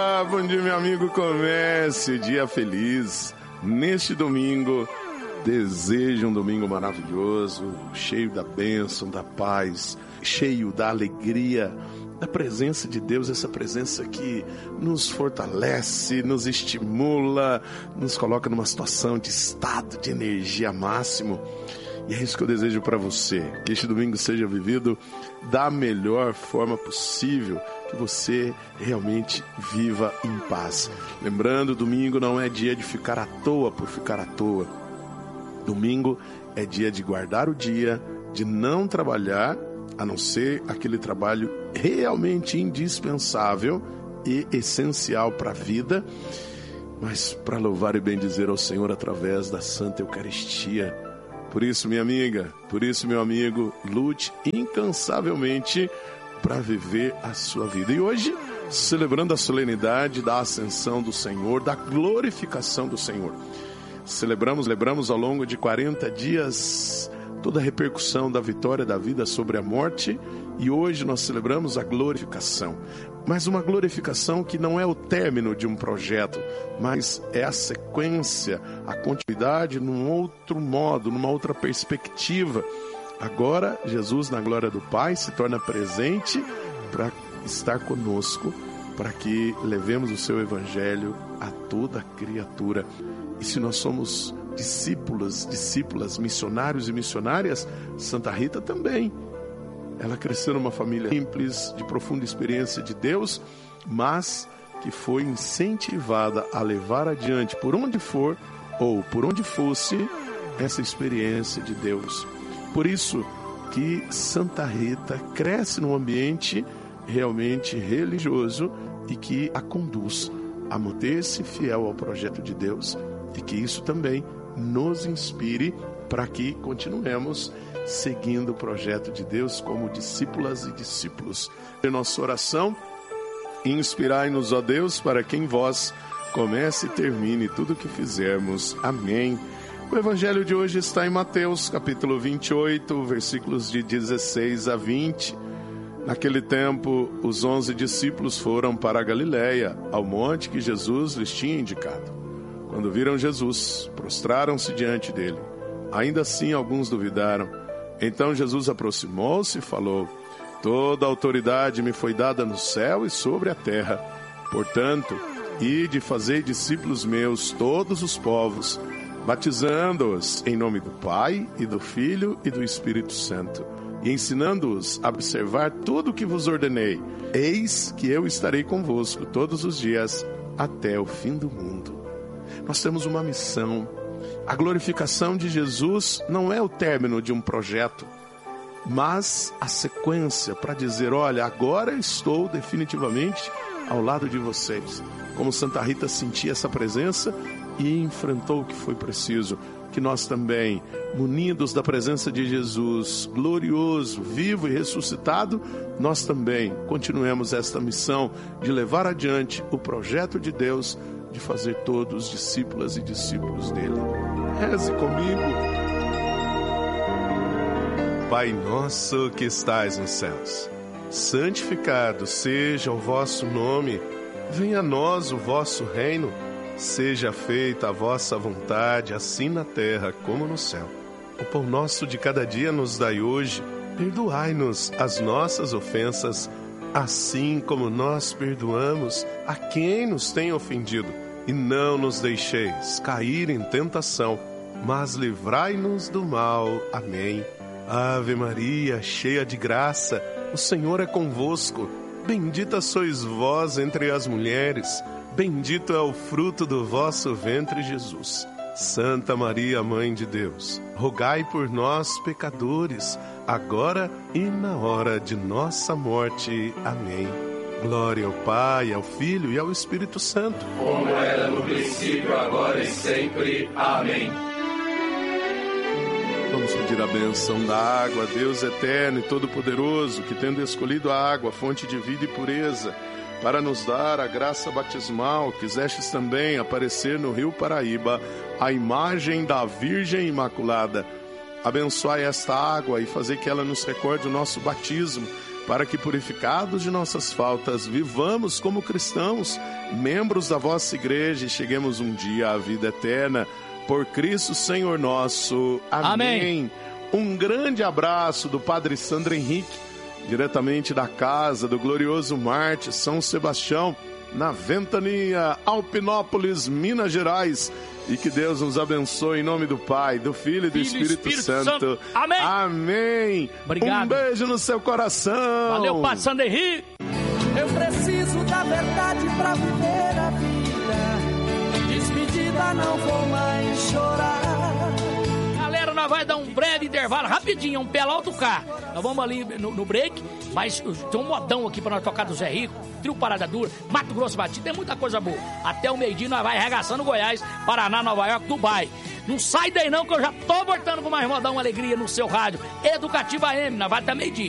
Bom dia, meu amigo. Comece o dia feliz. Neste domingo, desejo um domingo maravilhoso, cheio da bênção, da paz, cheio da alegria, da presença de Deus, essa presença que nos fortalece, nos estimula, nos coloca numa situação de estado de energia máximo. E é isso que eu desejo para você, que este domingo seja vivido da melhor forma possível, que você realmente viva em paz. Lembrando, domingo não é dia de ficar à toa por ficar à toa. Domingo é dia de guardar o dia, de não trabalhar, a não ser aquele trabalho realmente indispensável e essencial para a vida, mas para louvar e bendizer ao Senhor através da Santa Eucaristia. Por isso, minha amiga, por isso, meu amigo, lute incansavelmente para viver a sua vida. E hoje, celebrando a solenidade da ascensão do Senhor, da glorificação do Senhor. Celebramos ao longo de 40 dias toda a repercussão da vitória da vida sobre a morte, e hoje nós celebramos a glorificação. Mas uma glorificação que não é o término de um projeto, mas é a sequência, a continuidade num outro modo, numa outra perspectiva. Agora, Jesus, na glória do Pai, se torna presente para estar conosco, para que levemos o seu evangelho a toda criatura. E se nós somos discípulas, missionários e missionárias, Santa Rita também. Ela cresceu numa família simples, de profunda experiência de Deus, mas que foi incentivada a levar adiante, por onde for ou por onde fosse, essa experiência de Deus. Por isso que Santa Rita cresce num ambiente realmente religioso e que a conduz a manter-se fiel ao projeto de Deus, e que isso também nos inspire para que continuemos seguindo o projeto de Deus como discípulas e discípulos. Em nossa oração, inspirai-nos, ó Deus, para que em vós comece e termine tudo o que fizermos. Amém. O evangelho de hoje está em Mateus, capítulo 28, versículos de 16 a 20. Naquele tempo, os 11 discípulos foram para a Galileia, ao monte que Jesus lhes tinha indicado. Quando viram Jesus, prostraram-se diante dele. Ainda assim, alguns duvidaram. Então Jesus aproximou-se e falou: toda a autoridade me foi dada no céu e sobre a terra. Portanto, ide e fazei discípulos meus todos os povos, batizando-os em nome do Pai e do Filho e do Espírito Santo, e ensinando-os a observar tudo o que vos ordenei. Eis que eu estarei convosco todos os dias até o fim do mundo. Nós temos uma missão. A glorificação de Jesus não é o término de um projeto, mas a sequência para dizer: olha, agora estou definitivamente ao lado de vocês. Como Santa Rita sentia essa presença e enfrentou o que foi preciso, que nós também, munidos da presença de Jesus, glorioso, vivo e ressuscitado, nós também continuemos esta missão de levar adiante o projeto de Deus, de fazer todos discípulas e discípulos dele. Reze comigo. Pai nosso que estais nos céus, santificado seja o vosso nome. Venha a nós o vosso reino. Seja feita a vossa vontade, assim na terra como no céu. O pão nosso de cada dia nos dai hoje. Perdoai-nos as nossas ofensas, assim como nós perdoamos a quem nos tem ofendido. E não nos deixeis cair em tentação, mas livrai-nos do mal. Amém. Ave Maria, cheia de graça, o Senhor é convosco. Bendita sois vós entre as mulheres, bendito é o fruto do vosso ventre, Jesus. Santa Maria, Mãe de Deus, rogai por nós, pecadores, agora e na hora de nossa morte. Amém. Glória ao Pai, ao Filho e ao Espírito Santo. Como era no princípio, agora e sempre. Amém. Vamos pedir a bênção da água, Deus eterno e todo-poderoso, que tendo escolhido a água, fonte de vida e pureza, para nos dar a graça batismal, quisestes também aparecer no Rio Paraíba a imagem da Virgem Imaculada. Abençoai esta água e fazei que ela nos recorde o nosso batismo, para que, purificados de nossas faltas, vivamos como cristãos, membros da vossa igreja, e cheguemos um dia à vida eterna. Por Cristo Senhor nosso. Amém. Um grande abraço do Padre Sandro Henrique, diretamente da casa do glorioso Marte São Sebastião, na Ventania, Alpinópolis, Minas Gerais. E que Deus nos abençoe em nome do Pai, do Filho e do Espírito Santo. Amém. Amém. Obrigado. Um beijo no seu coração. Valeu, Padre Sandro Henrique. Eu preciso da verdade pra viver a vida. Despedida, não vou mais chorar. Galera, nós vamos dar um breve intervalo, rapidinho, um pé alto cá. Nós vamos ali no break, mas tem um modão aqui pra nós tocar do Zé Rico, Trio Parada Dura, Mato Grosso Batido, tem muita coisa boa. Até o meio-dia nós vai arregaçando Goiás, Paraná, Nova York, Dubai. Não sai daí não, que eu já tô voltando com mais modão, alegria no seu rádio. Educativa AM, nós vai até meio-dia.